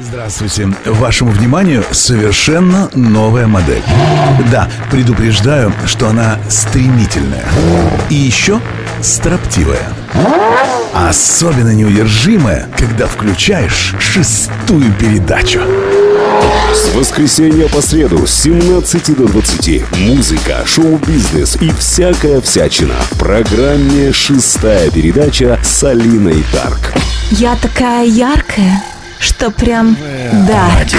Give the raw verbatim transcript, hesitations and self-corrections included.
Здравствуйте. Вашему вниманию совершенно новая модель. Да, предупреждаю, что она стремительная. И еще строптивая. Особенно неудержимая, когда включаешь шестую передачу. С воскресенья по среду с семнадцати до двадцати музыка, шоу-бизнес и всякая всячина в программе «Шестая передача» с Алиной Дарк. Я такая яркая, что прям да.